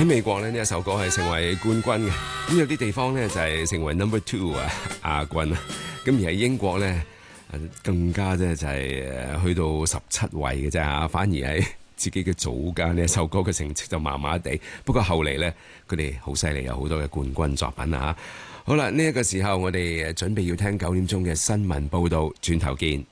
喺美國咧呢一首歌係成為冠軍嘅，咁有啲地方咧就係成為 number 2亞軍啊，咁而喺英國咧更加咧就係去到17位嘅啫嚇，反而喺自己嘅祖家呢一首歌嘅成績就麻麻地，不過後嚟咧佢哋好犀利，有好多嘅冠軍作品啊！好啦，呢一個時候我哋準備要聽9點鐘嘅新聞報導，轉頭見。